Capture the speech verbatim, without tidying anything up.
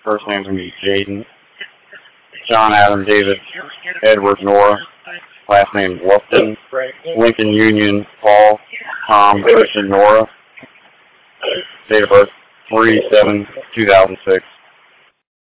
First name's going to be Jaden. John Adam David Edward Nora. Last name Lupton. Lincoln Union Paul Tom Christian Nora. Date of birth three seven two thousand six.